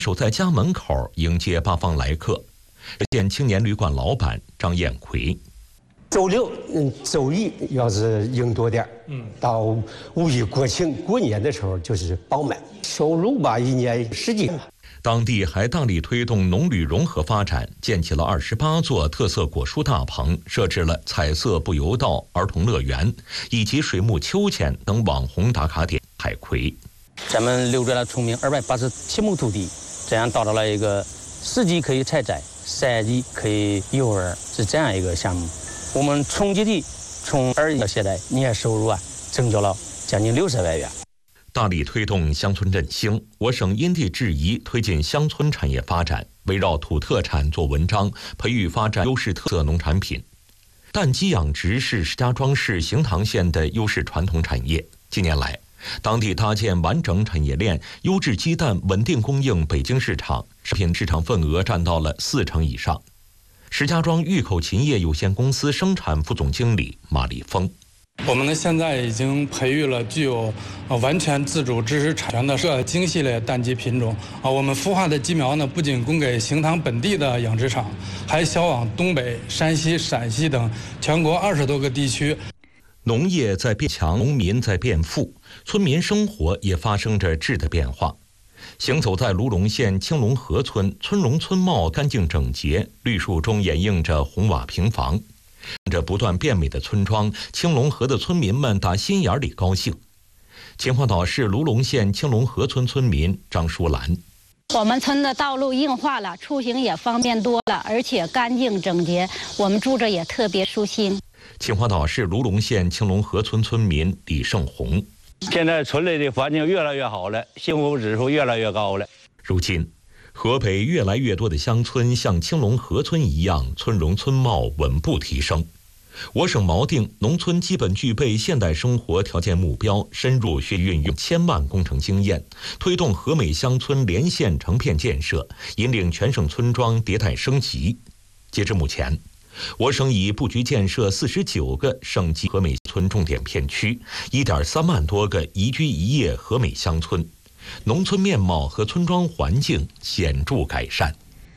守在家门口迎接八方来客。县青年旅馆老板张艳奎。 周六，周一要是人多点，到五一、国庆、过年的时候就是爆满，收入吧1年10几万。 当地还大力推动农旅融合发展，建起了28座特色果蔬大棚，设置了彩色步游道、儿童乐园以及水木秋千等网红打卡点。海葵， 咱们留着了崇明287亩土地，这样达到了一个4季可以采摘，3季可以幼儿，是这样一个项目。我们冲击地从2亿到现在年收入增加了将近60万元。 大力推动乡村振兴，我省因地制宜推进乡村产业发展，围绕土特产做文章，培育发展优势特色农产品。蛋鸡养殖是石家庄市行塘县的优势传统产业。近年来，当地搭建完整产业链，优质鸡蛋稳定供应北京市场，食品市场份额占到了40%以上。石家庄玉口禽业有限公司生产副总经理马立峰， 我们呢现在已经培育了具有完全自主知识产权的这精细类蛋鸡品种我们孵化的鸡苗呢，不仅供给行塘本地的养殖场，还销往东北、山西、陕西等全国20多个地区。 农业在变强，农民在变富，村民生活也发生着质的变化。行走在卢龙县青龙河村，村容村貌干净整洁，绿树中掩映着红瓦平房。这不断变美的村庄，青龙河的村民们打心眼里高兴。秦皇岛市卢龙县青龙河村村民张淑兰， 我们村的道路硬化了，出行也方便多了，而且干净整洁，我们住着也特别舒心。 秦皇岛市卢龙县青龙河村村民李胜红， 现在村里的环境越来越好了，幸福指数越来越高了。 如今，河北越来越多的乡村像青龙河村一样，村容村貌稳步提升。我省锚定农村基本具备现代生活条件目标，深入学运用千万工程经验，推动和美乡村连线成片建设，引领全省村庄迭代升级。截至目前，我省已布局建设49个省级和美村重点片区，1.3万多个宜居宜业和美乡村，农村面貌和村庄环境显著改善。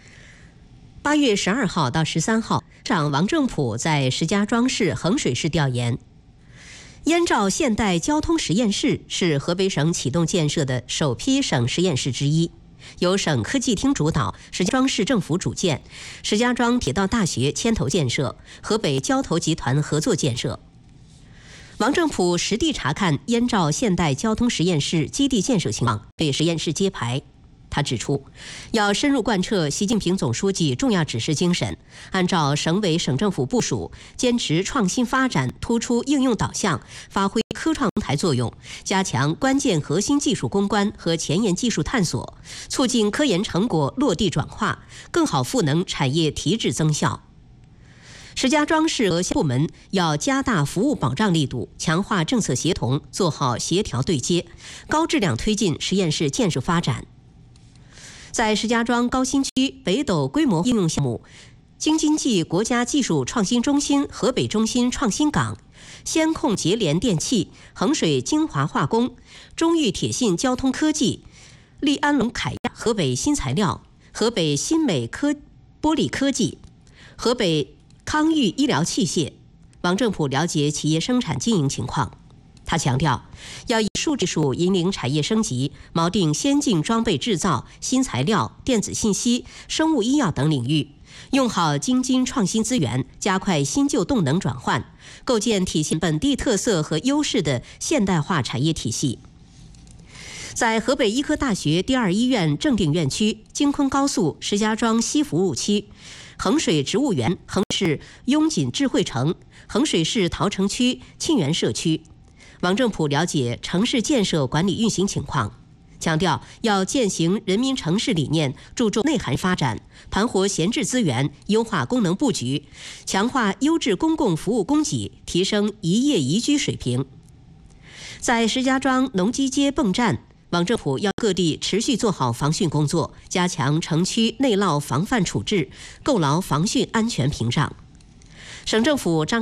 8月12号到13号，长王正普在石家庄市衡水市调研。燕赵现代交通实验室是河北省启动建设的首批省实验室之一，由省科技厅主导，石家庄市政府主建，石家庄铁道大学牵头建设，河北交投集团合作建设。王正普实地查看燕赵现代交通实验室基地建设情况，对实验室揭牌。他指出，要深入贯彻习近平总书记重要指示精神，按照省委省政府部署，坚持创新发展，突出应用导向，发挥科创平台作用，加强关键核心技术攻关和前沿技术探索，促进科研成果落地转化，更好赋能产业提质增效。石家庄市和部门要加大服务保障力度，强化政策协同，做好协调对接，高质量推进实验室建设发展。在石家庄高新区北斗规模应用项目，京津冀国家技术创新中心河北中心创新港、先控节联电器、衡水精华化工、中裕铁信交通科技、利安龙凯亚、河北新材料、河北新美玻璃科技、河北康裕医疗器械。王正普了解企业生产经营情况。他强调，要以数技术引领产业升级，锚定先进装备制造、新材料、电子信息、生物医药等领域，用好京津创新资源，加快新旧动能转换，构建体现本地特色和优势的现代化产业体系。在河北医科大学第2医院正定院区、京昆高速石家庄西服务区、衡水植物园、衡水市雍锦智慧城、衡水市桃城区沁园社区。王正普了解城市建设管理运行情况，强调要践行人民城市理念，注重内涵发展，盘活闲置资源，优化功能布局，强化优质公共服务供给，提升宜业宜居水平。在石家庄农机街泵站，王正普要各地持续做好防汛工作，加强城区内涝防范处置，构牢防汛安全屏障。省政府张